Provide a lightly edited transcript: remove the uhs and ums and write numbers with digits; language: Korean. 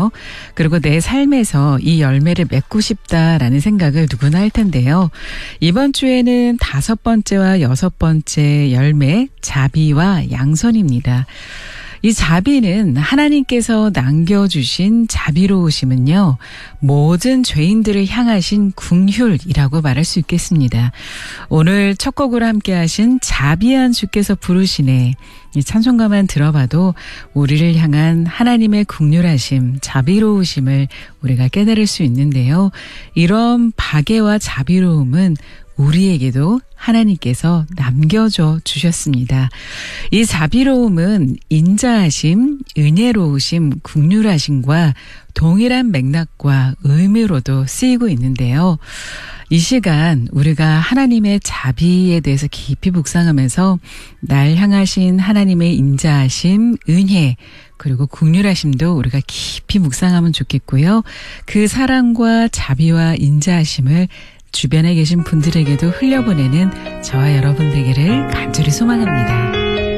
싶죠. 그리고 내 삶에서 이 열매를 맺고 싶다라는 생각을 누구나 할 텐데요. 이번 주에는 5번째와 6번째 열매, 자비와 양선입니다. 이 자비는 하나님께서 남겨주신 자비로우심은요, 모든 죄인들을 향하신 긍휼이라고 말할 수 있겠습니다. 오늘 첫 곡으로 함께 하신 자비한 주께서 부르시네. 이 찬송가만 들어봐도 우리를 향한 하나님의 긍휼하심, 자비로우심을 우리가 깨달을 수 있는데요. 이런 박애와 자비로움은 우리에게도 하나님께서 남겨줘 주셨습니다. 이 자비로움은 인자하심, 은혜로우심, 긍휼하심과 동일한 맥락과 의미로도 쓰이고 있는데요. 이 시간 우리가 하나님의 자비에 대해서 깊이 묵상하면서 날 향하신 하나님의 인자하심, 은혜, 그리고 긍휼하심도 우리가 깊이 묵상하면 좋겠고요. 그 사랑과 자비와 인자하심을 주변에 계신 분들에게도 흘려보내는 저와 여러분 되기를 간절히 소망합니다.